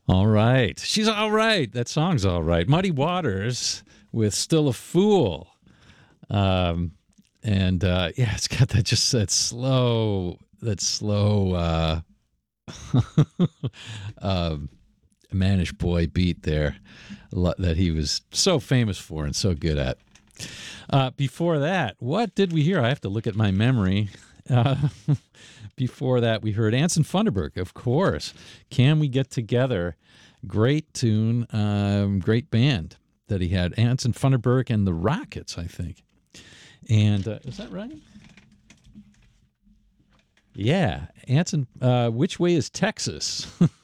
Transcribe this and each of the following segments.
All right. She's all right. That song's all right. Muddy Waters with Still a Fool. Yeah, it's got that slow Mannish Boy beat there that he was so famous for and so good at. Before that, what did we hear? I have to look at my memory. Before that, we heard Anson Funderburk, of course. Can We Get Together? Great tune, great band that he had. Anson Funderburk and the Rockets, I think. And is that right? Yeah, Anson. Which Way is Texas?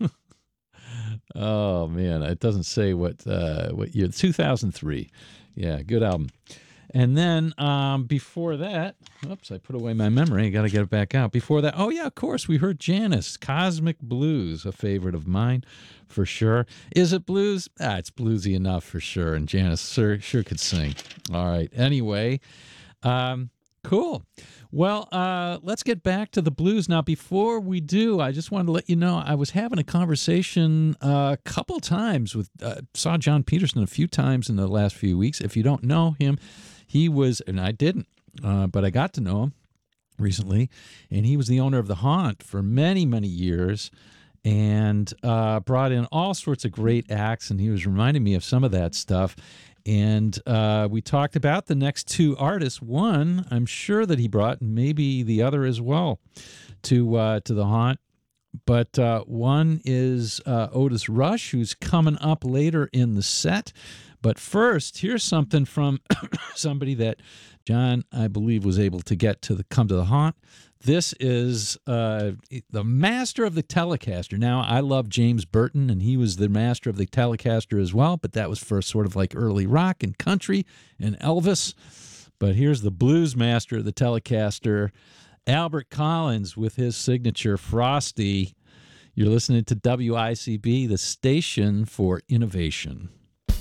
Oh man, it doesn't say what year. 2003. Yeah, good album. And then before that, oops, I put away my memory. I got to get it back out. Before that, oh yeah, of course, we heard Janis, Cosmic Blues, a favorite of mine, for sure. Is it blues? It's bluesy enough for sure. And Janis sure could sing. All right. Anyway, cool. Well, let's get back to the blues. Now, before we do, I just wanted to let you know I was having a conversation a couple times with, saw John Peterson a few times in the last few weeks. If you don't know him, he was, and I didn't, but I got to know him recently, and he was the owner of The Haunt for many, many years, and brought in all sorts of great acts, and he was reminding me of some of that stuff. And we talked about the next two artists. One, I'm sure that he brought, and maybe the other as well, to The Haunt. But one is Otis Rush, who's coming up later in the set. But first, here's something from somebody that John, I believe, was able to get to come to The Haunt. This is the master of the Telecaster. Now, I love James Burton, and he was the master of the Telecaster as well, but that was for sort of like early rock and country and Elvis. But here's the blues master of the Telecaster, Albert Collins, with his signature Frosty. You're listening to WICB, the station for innovation.